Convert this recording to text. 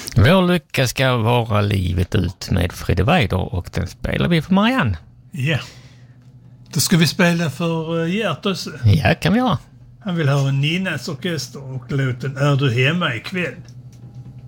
Vår lycka ska vara livet ut med Freddy Weider och den spelar vi för Marianne. Ja. Då ska vi spela för Gert också. Ja, kan vi göra. Han vill höra Ninnas orkester och låten Är du hemma ikväll?